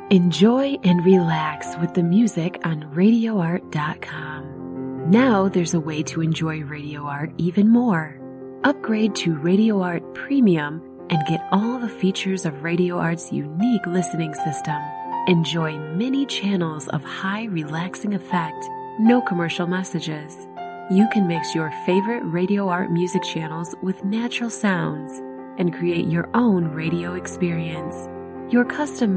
Enjoy and relax with the music on RadioArt.com. Now there's a way to enjoy Radio Art even more. Upgrade to Radio Art Premium and get all the features of Radio Art's unique listening system. Enjoy many channels of high relaxing effect, no commercial messages. You can mix your favorite Radio Art music channels with natural sounds and create your own radio experience. Your custom